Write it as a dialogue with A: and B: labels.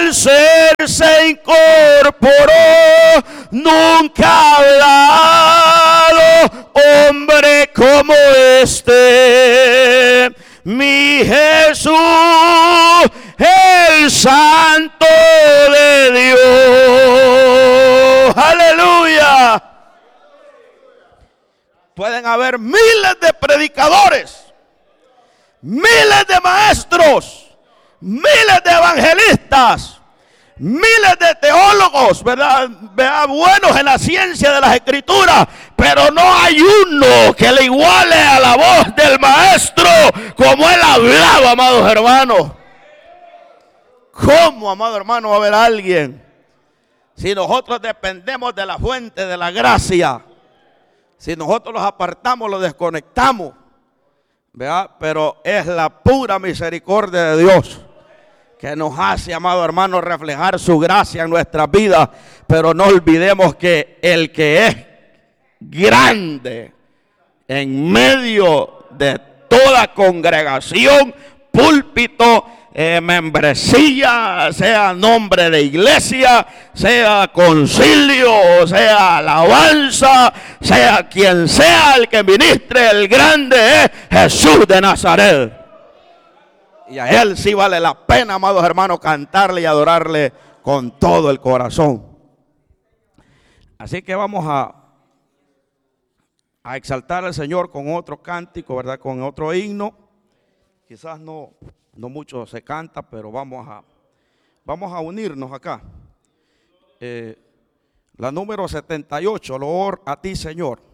A: al ser se incorporó, nunca ha dado hombre como este, mi Jesús, el Santo de Dios. Aleluya. Pueden haber miles de predicadores, miles de maestros, miles de evangelistas, miles de teólogos, ¿verdad? Buenos en la ciencia de las escrituras, pero no hay uno que le iguale a la voz del maestro como él hablaba, amados hermanos. ¿Cómo, amado hermano, va a haber alguien si nosotros dependemos de la fuente de la gracia? Si nosotros los apartamos, los desconectamos, ¿verdad? Pero es la pura misericordia de Dios que nos hace, amado hermano, reflejar su gracia en nuestras vidas. Pero no olvidemos que el que es grande en medio de toda congregación, púlpito, membresía, sea nombre de iglesia, sea concilio, sea alabanza, sea quien sea el que ministre, el grande es Jesús de Nazaret. Y a él sí vale la pena, amados hermanos, cantarle y adorarle con todo el corazón. Así que vamos a exaltar al Señor con otro cántico, ¿verdad? Con otro himno. Quizás no mucho se canta, pero vamos a unirnos acá. La número 78, loor a ti, Señor.